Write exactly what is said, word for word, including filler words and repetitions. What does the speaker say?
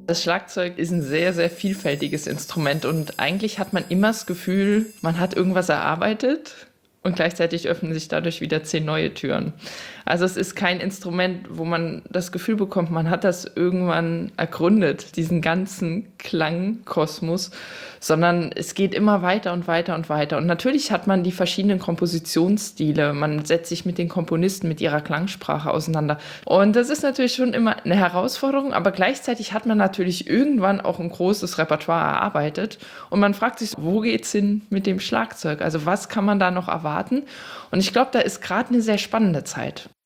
Das Schlagzeug ist ein sehr, sehr vielfältiges Instrument und eigentlich hat man immer das Gefühl, man hat irgendwas erarbeitet und gleichzeitig öffnen sich dadurch wieder zehn neue Türen. Also es ist kein Instrument, wo man das Gefühl bekommt, man hat das irgendwann ergründet, diesen ganzen Klangkosmos, sondern es geht immer weiter und weiter und weiter. Und natürlich hat man die verschiedenen Kompositionsstile, man setzt sich mit den Komponisten, mit ihrer Klangsprache auseinander. Und das ist natürlich schon immer eine Herausforderung, aber gleichzeitig hat man natürlich irgendwann auch ein großes Repertoire erarbeitet und man fragt sich, wo geht's hin mit dem Schlagzeug? Also was kann man da noch erwarten? Und ich glaube, da ist gerade eine sehr spannende Zeit.